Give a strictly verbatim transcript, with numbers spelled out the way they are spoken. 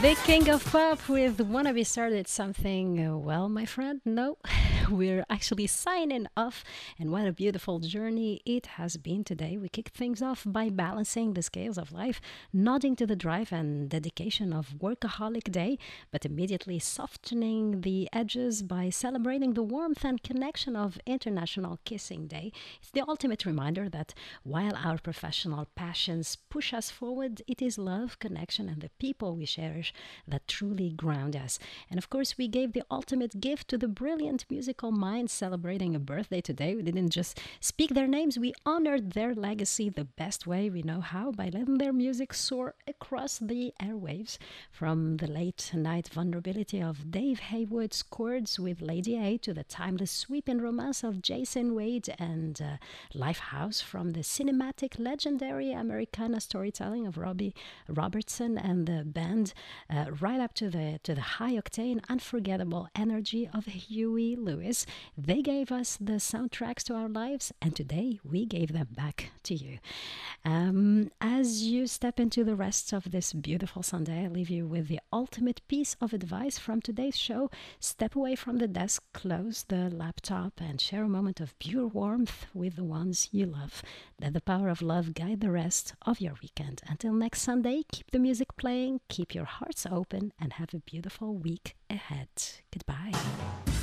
The king of pop with Wanna Be Started Something. Uh, Well, my friend, no, we're actually signing off. And what a beautiful journey it has been today. We kicked things off by balancing the scales of life, nodding to the drive and dedication of Workaholic Day, but immediately softening the edges by celebrating the warmth and connection of International Kissing Day. It's the ultimate reminder that while our professional passions push us forward, it is love, connection, and the people we cherish that truly ground us. And of course, we gave the ultimate gift to the brilliant musical minds celebrating a birthday today. We didn't just speak their names, we honored their legacy the best way we know how by letting their music soar across the airwaves. From the late night vulnerability of Dave Haywood's chords with Lady A to the timeless sweeping romance of Jason Wade and uh, Lifehouse, from the cinematic legendary Americana storytelling of Robbie Robertson and the band, uh, right up to the to the high octane, unforgettable energy of Huey Lewis. They gave us the soundtracks to our lives, and today we gave them back to you. Um, as you step into the rest of this beautiful Sunday, I leave you with the ultimate piece of advice from today's show. Step away from the desk, close the laptop, and share a moment of pure warmth with the ones you love. Let the power of love guide the rest of your weekend. Until next Sunday, keep the music playing, keep your hearts open, and have a beautiful week ahead. Goodbye.